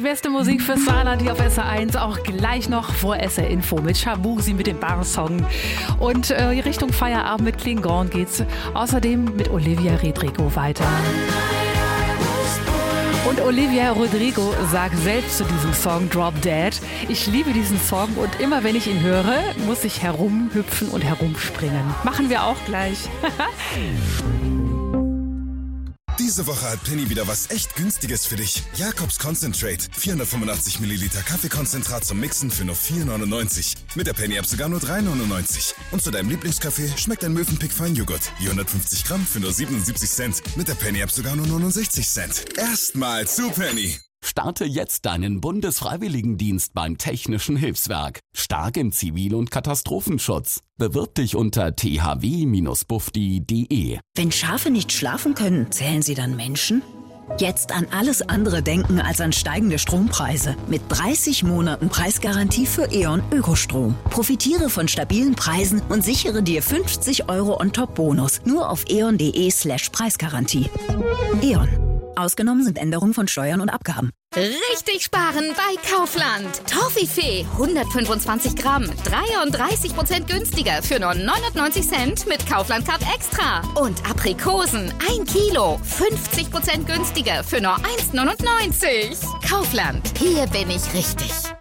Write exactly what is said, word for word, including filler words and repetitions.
beste Musik fürs Saarland hier auf S R eins. Auch gleich noch vor S R Info mit Shabuzi mit dem Bar-Song. Und äh, Richtung Feierabend mit Klingon geht's. Außerdem mit Olivia Rodrigo weiter. Und Olivia Rodrigo sagt selbst zu diesem Song Drop Dead: Ich liebe diesen Song und immer wenn ich ihn höre, muss ich herumhüpfen und herumspringen. Machen wir auch gleich. Diese Woche hat Penny wieder was echt Günstiges für dich. Jakobs Concentrate. vierhundertfünfundachtzig Milliliter Kaffeekonzentrat zum Mixen für nur vier neunundneunzig. Mit der Penny-App sogar nur drei neunundneunzig. Und zu deinem Lieblingskaffee schmeckt ein Mövenpick Feinjoghurt. Die hundertfünfzig Gramm für nur siebenundsiebzig Cent. Mit der Penny-App sogar nur neunundsechzig Cent. Erstmal zu Penny. Starte jetzt deinen Bundesfreiwilligendienst beim Technischen Hilfswerk. Stark im Zivil- und Katastrophenschutz. Bewirb dich unter t h w Bindestrich bufdi punkt d e. Wenn Schafe nicht schlafen können, zählen sie dann Menschen? Jetzt an alles andere denken als an steigende Strompreise. Mit dreißig Monaten Preisgarantie für E.ON Ökostrom. Profitiere von stabilen Preisen und sichere dir fünfzig Euro on-top-Bonus. Nur auf eon.de slash Preisgarantie. E.ON. Ausgenommen sind Änderungen von Steuern und Abgaben. Richtig sparen bei Kaufland. Toffifee hundertfünfundzwanzig Gramm, dreiunddreißig Prozent günstiger für nur neunundneunzig Cent mit Kaufland Card Extra. Und Aprikosen ein Kilo, fünfzig Prozent günstiger für nur eins neunundneunzig. Kaufland, hier bin ich richtig.